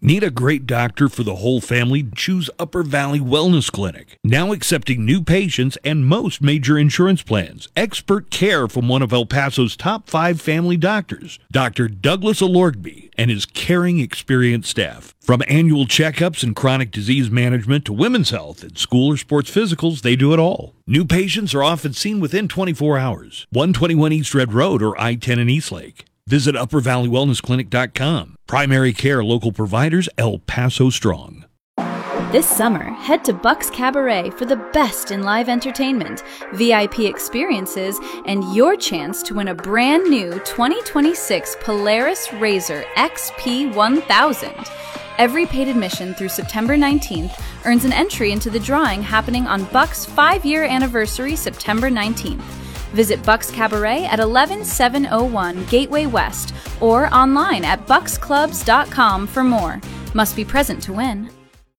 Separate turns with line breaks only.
Need a great doctor for the whole family? Choose Upper Valley Wellness Clinic. Now accepting new patients and most major insurance plans. Expert care from one of El Paso's top 5 family doctors, Dr. Douglas Alorgby, and his caring, experienced staff. From annual checkups and chronic disease management to women's health and school or sports physicals, they do it all. New patients are often seen within 24 hours. 121 East Red Road or I-10 in Eastlake. Visit UpperValleyWellnessClinic.com. Primary care local providers, El Paso Strong.
This summer, head to Buck's Cabaret for the best in live entertainment, VIP experiences, and your chance to win a brand new 2026 Polaris RZR XP1000. Every paid admission through September 19th earns an entry into the drawing happening on Buck's 5-year anniversary, September 19th. Visit Buck's Cabaret at 11701 Gateway West or online at bucksclubs.com for more. Must be present to win.